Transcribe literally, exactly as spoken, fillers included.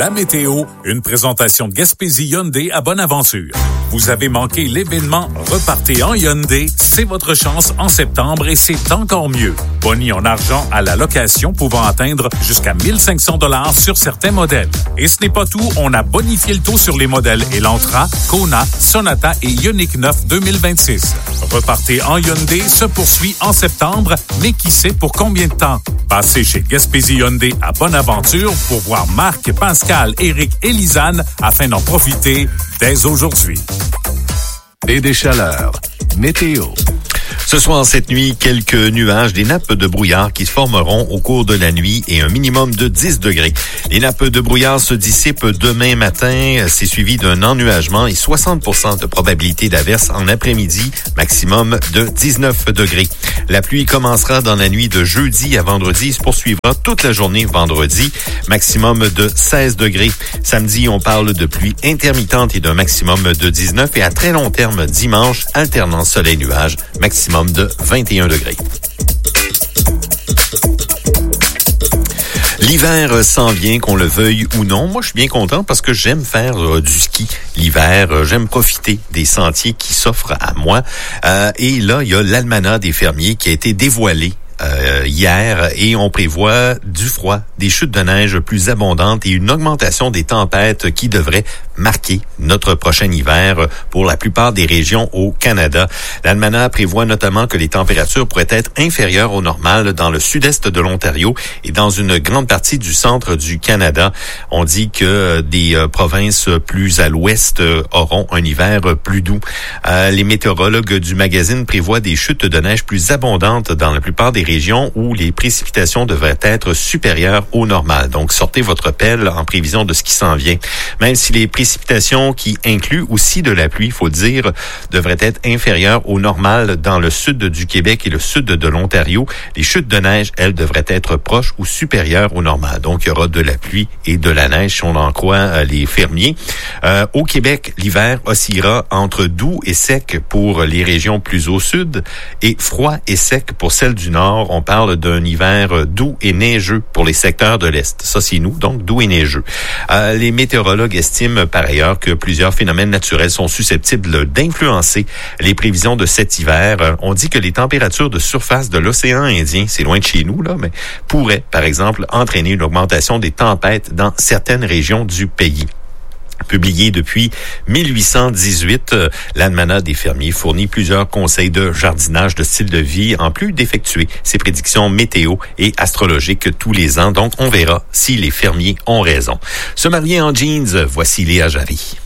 La météo, une présentation de Gaspésie Hyundai à Bonaventure. Vous avez manqué l'événement Repartez en Hyundai, c'est votre chance en septembre et c'est encore mieux. Boni en argent à la location pouvant atteindre jusqu'à mille cinq cents dollars sur certains modèles. Et ce n'est pas tout, on a bonifié le taux sur les modèles Elantra, Kona, Sonata et Ioniq neuf deux mille vingt-six. Repartez en Hyundai se poursuit en septembre, mais qui sait pour combien de temps? Passez chez Gaspésie Hyundai à Bonaventure pour voir Marc, Pascal, Éric et Lisanne afin d'en profiter dès aujourd'hui. Et des chaleurs. Météo. Ce soir, cette nuit, quelques nuages, des nappes de brouillard qui se formeront au cours de la nuit et un minimum de dix degrés. Les nappes de brouillard se dissipent demain matin. C'est suivi d'un ennuagement et soixante pour cent de probabilité d'averse en après-midi, maximum de dix-neuf degrés. La pluie commencera dans la nuit de jeudi à vendredi et se poursuivra toute la journée vendredi, maximum de seize degrés. Samedi, on parle de pluie intermittente et d'un maximum de dix-neuf et à très long terme dimanche, alternance soleil-nuage, maximum de vingt et un degrés. L'hiver s'en vient, qu'on le veuille ou non. Moi, je suis bien content parce que j'aime faire euh, du ski l'hiver. Euh, j'aime profiter des sentiers qui s'offrent à moi. Euh, et là, il y a l'almanach des fermiers qui a été dévoilé Euh, hier et on prévoit du froid, des chutes de neige plus abondantes et une augmentation des tempêtes qui devraient marquer notre prochain hiver pour la plupart des régions au Canada. L'almanach prévoit notamment que les températures pourraient être inférieures au normal dans le sud-est de l'Ontario et dans une grande partie du centre du Canada. On dit que des euh, provinces plus à l'ouest euh, auront un hiver plus doux. Euh, les météorologues du magazine prévoient des chutes de neige plus abondantes dans la plupart des régions où les précipitations devraient être supérieures au normal. Donc, sortez votre pelle en prévision de ce qui s'en vient. Même si les précipitations qui incluent aussi de la pluie, il faut le dire, devraient être inférieures au normal dans le sud du Québec et le sud de l'Ontario, les chutes de neige, elles, devraient être proches ou supérieures au normal. Donc, il y aura de la pluie et de la neige, si on en croit euh, les fermiers. Euh, au Québec, l'hiver oscillera entre doux et sec pour les régions plus au sud et froid et sec pour celles du nord. On parle d'un hiver doux et neigeux pour les secteurs de l'Est. Ça, c'est nous, donc doux et neigeux. Euh, les météorologues estiment par ailleurs que plusieurs phénomènes naturels sont susceptibles d'influencer les prévisions de cet hiver. On dit que les températures de surface de l'océan Indien, c'est loin de chez nous, là, mais pourraient, par exemple, entraîner une augmentation des tempêtes dans certaines régions du pays. Publié depuis mille huit cent dix-huit, l'almanach des fermiers fournit plusieurs conseils de jardinage, de style de vie, en plus d'effectuer ses prédictions météo et astrologiques tous les ans. Donc, on verra si les fermiers ont raison. Se marier en jeans, voici Léa Jarry.